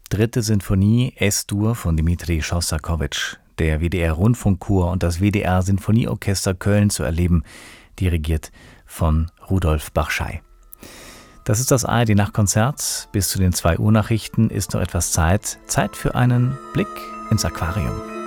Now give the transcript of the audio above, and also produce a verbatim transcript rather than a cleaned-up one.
Dritte Sinfonie S-Dur von Dmitri Schostakowitsch. Der W D R-Rundfunkchor und das W D R-Sinfonieorchester Köln zu erleben, dirigiert von Rudolf Bachschei. Das ist das A R D-Nachtkonzert. Bis zu den zwei Uhr Nachrichten ist noch etwas Zeit. Zeit für einen Blick ins Aquarium.